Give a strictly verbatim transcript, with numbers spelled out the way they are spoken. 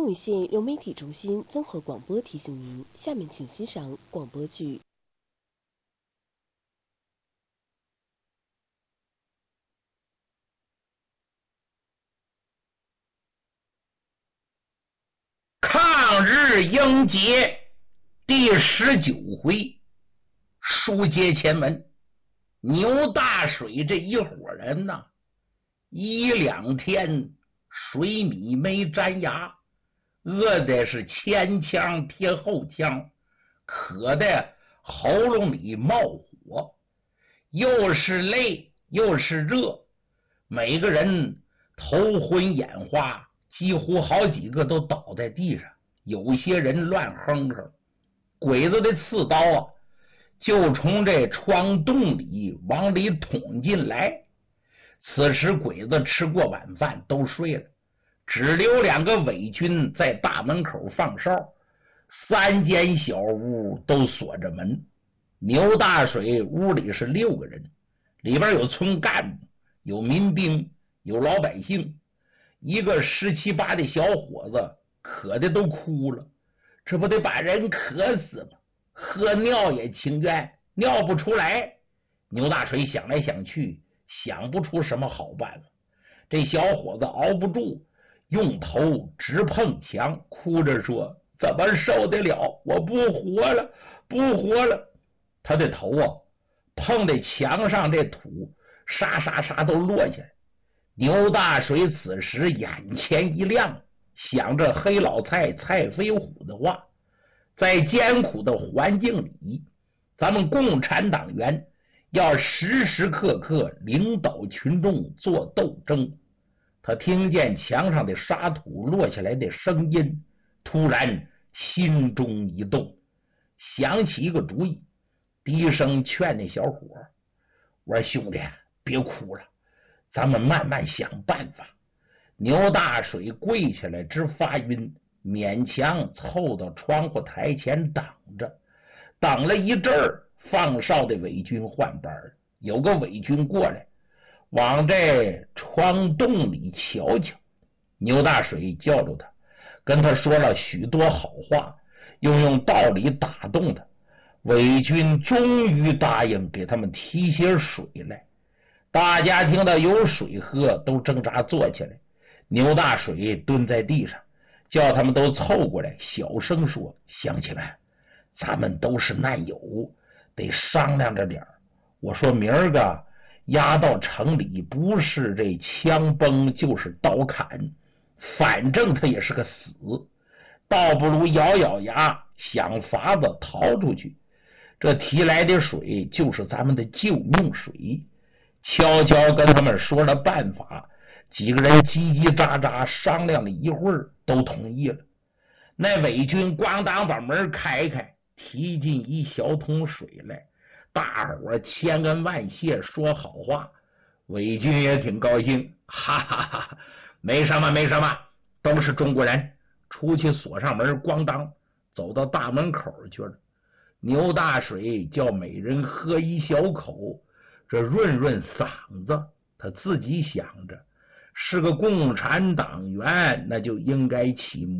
东吴县流媒体中心综合广播提醒您，下面请欣赏广播剧。 抗日英杰第十九回，书接前文。牛大水这一伙人呐，一两天水米没沾牙，饿的是前腔贴后腔，渴的喉咙里冒火，又是累又是热，每个人头昏眼花，几乎好几个都倒在地上，有些人乱哼哼。鬼子的刺刀啊，就从这窗洞里往里捅进来。此时鬼子吃过晚饭都睡了，只留两个伪军在大门口放哨，三间小屋都锁着门。牛大水屋里是六个人，里边有村干部，有民兵，有老百姓。一个十七八的小伙子渴的都哭了，这不得把人渴死吗？喝尿也情愿，尿不出来。牛大水想来想去，想不出什么好办法。这小伙子熬不住，用头直碰墙，哭着说：怎么受得了？我不活了，不活了。他的头啊，碰在墙上，这土沙沙沙都落下来。牛大水此时眼前一亮，想着黑老蔡蔡飞虎的话，在艰苦的环境里，咱们共产党员要时时刻刻领导群众做斗争。他听见墙上的沙土落下来的声音，突然心中一动，想起一个主意，低声劝那小伙：我说兄弟，别哭了，咱们慢慢想办法。牛大水跪起来直发晕，勉强凑到窗户台前等着。等了一阵儿，放哨的伪军换班，有个伪军过来，往这窗洞里瞧瞧。牛大水叫住他，跟他说了许多好话，又用道理打动他。伪军终于答应给他们提些水来。大家听到有水喝，都挣扎坐起来。牛大水蹲在地上，叫他们都凑过来，小声说：乡亲们，咱们都是难友，得商量着点儿。我说明儿个押到城里，不是这枪崩就是刀砍，反正他也是个死，倒不如咬咬牙想法子逃出去。这提来的水就是咱们的救命水。悄悄跟他们说了办法，几个人叽叽喳喳商量了一会儿，都同意了。那伪军咣当把门开开，提进一小桶水来，大伙千恩万谢说好话。伪军也挺高兴，哈哈哈，没什么没什么，都是中国人。出去锁上门，咣当走到大门口去了。牛大水叫每人喝一小口，这润润嗓子。他自己想着，是个共产党员，那就应该起